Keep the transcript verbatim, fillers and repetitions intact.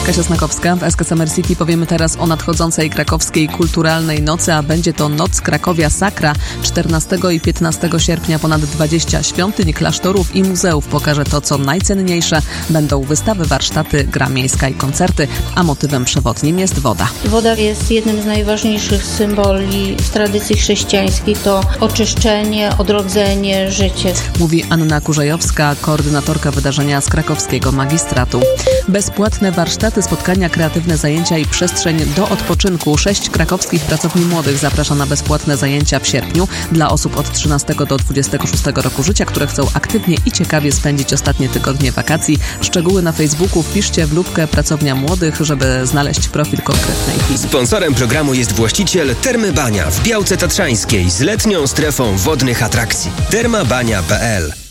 Kasia Snakowska. W S K Summer City powiemy teraz o nadchodzącej krakowskiej kulturalnej nocy, a będzie to Noc Krakowia Sakra. czternastego i piętnastego sierpnia ponad dwadzieścia świątyń, klasztorów i muzeów pokaże to, co najcenniejsze. Będą wystawy, warsztaty, gra miejska i koncerty, a motywem przewodnim jest woda. Woda jest jednym z najważniejszych symboli w tradycji chrześcijańskiej. To oczyszczenie, odrodzenie, życie. Mówi Anna Kurzejowska, koordynatorka wydarzenia z krakowskiego magistratu. Bezpłatne warsztaty, spotkania, kreatywne zajęcia i przestrzeń do odpoczynku. Sześć krakowskich pracowni młodych zaprasza na bezpłatne zajęcia w sierpniu dla osób od trzynastego do dwudziestego szóstego roku życia, które chcą aktywnie i ciekawie spędzić ostatnie tygodnie wakacji. Szczegóły na Facebooku wpiszcie w lupkę Pracownia Młodych, żeby znaleźć profil konkretnej firmy. Sponsorem programu jest właściciel Termy Bania w Białce Tatrzańskiej z letnią strefą wodnych atrakcji. termabania kropka p l